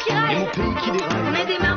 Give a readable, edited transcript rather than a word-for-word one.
qui raille. Et mon pays qui déraille. On est des